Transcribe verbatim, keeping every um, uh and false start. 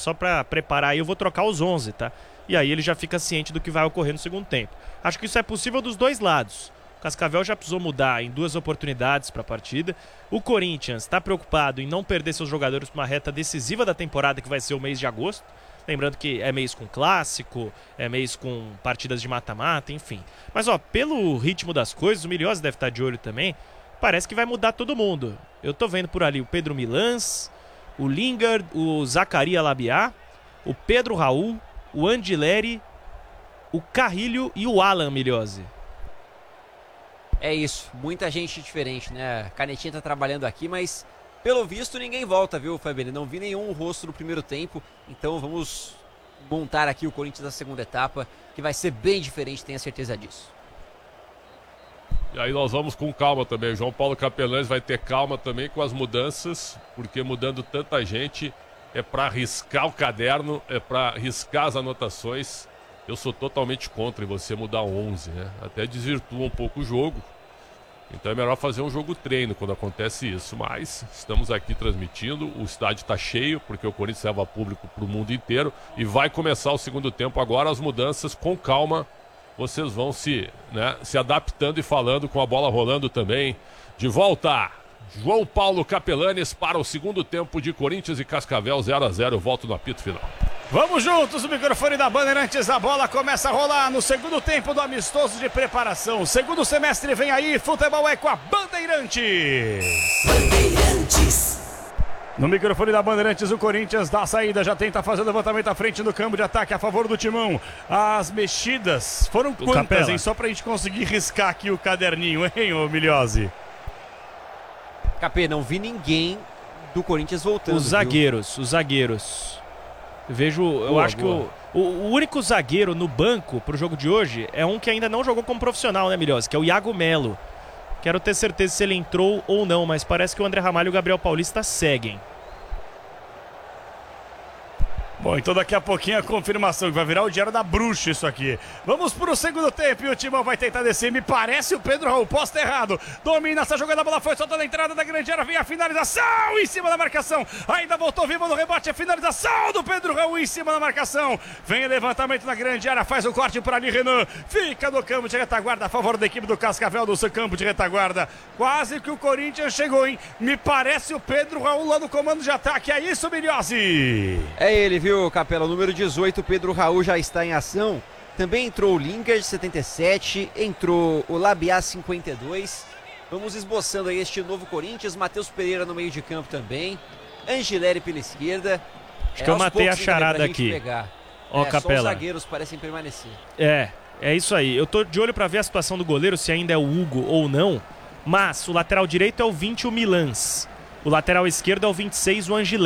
só para preparar aí, eu vou trocar os onze, tá? E aí ele já fica ciente do que vai ocorrer no segundo tempo. Acho que isso é possível dos dois lados. O Cascavel já precisou mudar em duas oportunidades para a partida. O Corinthians está preocupado em não perder seus jogadores para uma reta decisiva da temporada, que vai ser o mês de agosto. Lembrando que é mês com clássico, é mês com partidas de mata-mata, enfim. Mas, ó, pelo ritmo das coisas, o Miliose deve estar de olho também, parece que vai mudar todo mundo. Eu tô vendo por ali o Pedro Milans, o Lingard, o Zacaria Labiá, o Pedro Raul, o Andileri, o Carrilho e o Alan Miliose. É isso, muita gente diferente, né? A Canetinha tá trabalhando aqui, mas pelo visto ninguém volta, viu, Fabiano? Não vi nenhum rosto no primeiro tempo, então vamos montar aqui o Corinthians da segunda etapa, que vai ser bem diferente, tenha certeza disso. E aí nós vamos com calma também. O João Paulo Capelães vai ter calma também com as mudanças, porque mudando tanta gente é para riscar o caderno, é para riscar as anotações. Eu sou totalmente contra em você mudar onze, né? Até desvirtua um pouco o jogo. Então é melhor fazer um jogo treino quando acontece isso. Mas estamos aqui transmitindo, o estádio está cheio, porque o Corinthians leva público para o mundo inteiro. E vai começar o segundo tempo agora, as mudanças com calma. Vocês vão se, né, se adaptando e falando com a bola rolando também. De volta, João Paulo Capelanes para o segundo tempo de Corinthians e Cascavel zero a zero. Eu volto no apito final. Vamos juntos, o microfone da Bandeirantes, a bola começa a rolar no segundo tempo do amistoso de preparação. Segundo semestre vem aí, futebol é com a Bandeirantes. Bandeirantes. No microfone da Bandeirantes, o Corinthians dá a saída, já tenta fazer o levantamento à frente do campo de ataque a favor do Timão. As mexidas foram o quantas, Capela. hein? Só pra gente conseguir riscar aqui o caderninho, hein, ô Miliose? Capê, não vi ninguém do Corinthians voltando. Os zagueiros, viu? os zagueiros. Vejo, eu boa, acho boa. que o, o, o único zagueiro no banco pro jogo de hoje é um que ainda não jogou como profissional, né, Miliose? Que é o Iago Melo. Quero ter certeza se ele entrou ou não, mas parece que o André Ramalho e o Gabriel Paulista seguem. Bom, então daqui a pouquinho a confirmação, que vai virar o Diário da Bruxa isso aqui. Vamos pro segundo tempo e o Timão vai tentar descer. Me parece o Pedro Raul, posta errado. Domina essa jogada, a bola foi soltada na entrada da grande área. Vem a finalização em cima da marcação. Ainda voltou viva no rebote, a finalização do Pedro Raul em cima da marcação. Vem o levantamento na grande área, faz o corte para ali, Renan. Fica no campo de retaguarda a favor da equipe do Cascavel, do seu campo de retaguarda. Quase que o Corinthians chegou, hein? Me parece o Pedro Raul lá no comando de ataque. É isso, Miliose? É ele, viu? Capela, número dezoito, Pedro Raul já está em ação. Também entrou o Lingard, setenta e sete, entrou o Labiá, cinquenta e dois. Vamos esboçando aí este novo Corinthians. Matheus Pereira no meio de campo também. Angileri pela esquerda. Acho é, que eu matei a charada aqui. Pegar. Ó, é, Capela. Só os zagueiros parecem permanecer. É, é isso aí. Eu tô de olho pra ver a situação do goleiro, se ainda é o Hugo ou não. Mas o lateral direito é o vinte, o Milans. O lateral esquerdo é o vinte e seis, o Angileri.